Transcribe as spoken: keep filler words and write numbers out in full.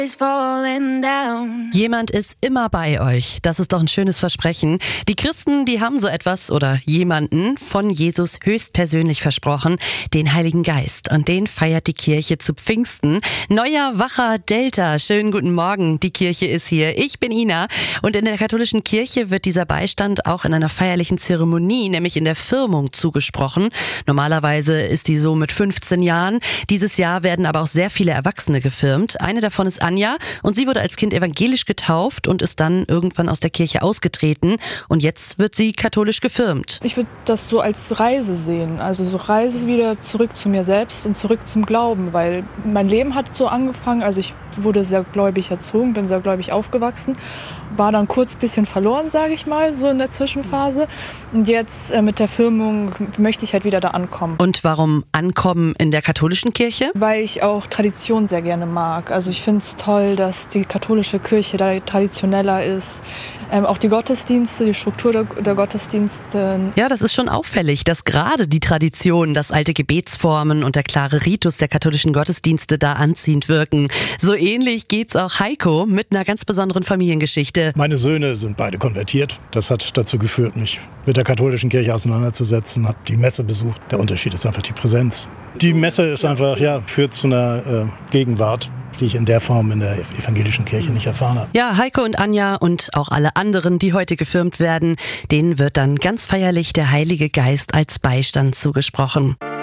Jemand ist immer bei euch. Das ist doch ein schönes Versprechen. Die Christen, die haben so etwas oder jemanden von Jesus höchstpersönlich versprochen, den Heiligen Geist. Und den feiert die Kirche zu Pfingsten. Neuer Wacher Delta. Schönen guten Morgen. Die Kirche ist hier. Ich bin Ina. Und in der katholischen Kirche wird dieser Beistand auch in einer feierlichen Zeremonie, nämlich in der Firmung, zugesprochen. Normalerweise ist die so mit fünfzehn Jahren. Dieses Jahr werden aber auch sehr viele Erwachsene gefirmt. Eine davon ist Anja und sie wurde als Kind evangelisch getauft und ist dann irgendwann aus der Kirche ausgetreten und jetzt wird sie katholisch gefirmt. Ich würde das so als Reise sehen, also so Reise wieder zurück zu mir selbst und zurück zum Glauben, weil mein Leben hat so angefangen, also ich wurde sehr gläubig erzogen, bin sehr gläubig aufgewachsen, war dann kurz ein bisschen verloren, sage ich mal, so in der Zwischenphase und jetzt äh, mit der Firmung möchte ich halt wieder da ankommen. Und warum ankommen in der katholischen Kirche? Weil ich auch Tradition sehr gerne mag, also ich finde es toll, dass die katholische Kirche da traditioneller ist. Ähm, auch die Gottesdienste, die Struktur der, der Gottesdienste. Ja, das ist schon auffällig, dass gerade die Tradition, das alte Gebetsformen und der klare Ritus der katholischen Gottesdienste da anziehend wirken. So ähnlich geht's auch Heiko mit einer ganz besonderen Familiengeschichte. Meine Söhne sind beide konvertiert. Das hat dazu geführt, mich mit der katholischen Kirche auseinanderzusetzen, habe die Messe besucht. Der Unterschied ist einfach die Präsenz. Die Messe ist einfach, ja, führt zu einer äh, Gegenwart, die ich in der Form in der evangelischen Kirche nicht erfahren habe. Ja, Heiko und Anja und auch alle anderen, die heute gefirmt werden, denen wird dann ganz feierlich der Heilige Geist als Beistand zugesprochen.